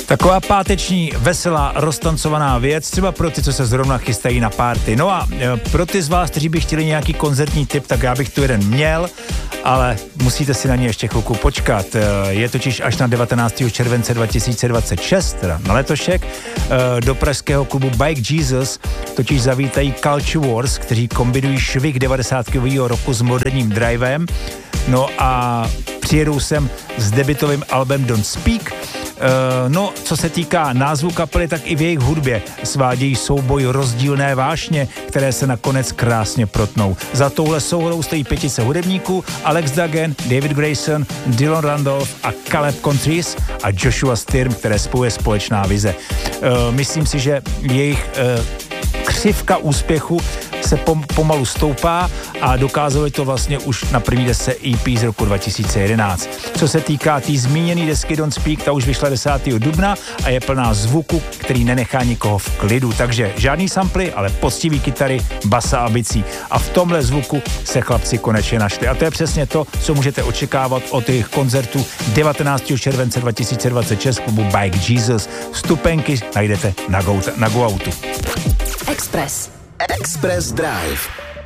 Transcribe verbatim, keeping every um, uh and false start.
Taková páteční, veselá, roztancovaná věc, třeba pro ty, co se zrovna chystají na party. No a pro ty z vás, kteří by chtěli nějaký koncertní tip, tak já bych tu jeden měl, ale musíte si na ně ještě chvilku počkat. Je totiž až na devatenáctého července dva tisíce dvacet šest, teda na letošek, do pražského klubu Bike Jesus totiž zavítají Culture Wars, kteří kombinují švih devadesátkového roku s moderním drivem. No a přijedou sem s debutovým albem Don't Speak. Uh, no, co se týká názvu kapely, tak i v jejich hudbě svádějí souboj rozdílné vášně, které se nakonec krásně protnou. Za touhle souhrou stojí pětice hudebníků: Alex Dagen, David Grayson, Dylan Randolph a Caleb Contreras a Joshua Sturm, které spojuje společná vize. Uh, myslím si, že jejich uh, křivka úspěchu se pom- pomalu stoupá a dokázali to vlastně už na první desce E P z roku dva tisíce jedenáct. Co se týká té tý zmíněné desky Don't Speak, ta už vyšla desátého dubna a je plná zvuku, který nenechá nikoho v klidu. Takže žádný samply, ale poctivý kytary, basa a bicí. A v tomhle zvuku se chlapci konečně našli. A to je přesně to, co můžete očekávat od jejich koncertů devatenáctého července dva tisíce dvacet šest klubu Bike Jesus. Vstupenky najdete na Go, na Go Outu. Express. Express Drive.